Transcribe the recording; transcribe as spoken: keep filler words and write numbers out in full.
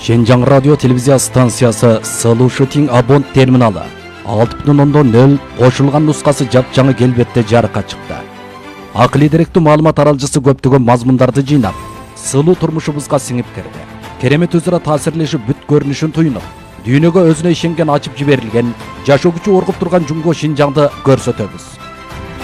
Шенжаң радио телевизия станциясы Сылушытин абонт терминалы алты бүтүн ондон нөл кошулган нускасы жапжаңы келбетте жарыкка чыкты. Акылый деректүү маалымат аралжысы көптөгөн мазмундарды жыйнап, сылуу турмушубузга сиңип кирди. Керемет өзара таасирлешип бүт көрүнүшүн туйнуп, дүйнөгө өзүнө ишенген ачып жиберилген, жашоо күчү оргуп турган Жумго Шинжаңды көрсөтөбүз.